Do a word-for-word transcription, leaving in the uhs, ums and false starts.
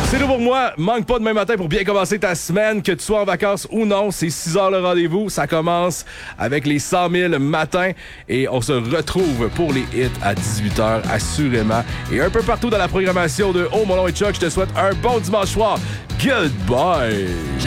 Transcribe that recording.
C'est tout pour moi. Manque pas demain matin pour bien commencer ta semaine, que tu sois en vacances ou non. C'est six heures le rendez-vous. Ça commence avec les cent mille matins et on se retrouve pour les hits à dix-huit heures, assurément. Et un peu partout dans la programmation de Oh, mon nom est Chuck, je te souhaite un bon dimanche soir. Goodbye!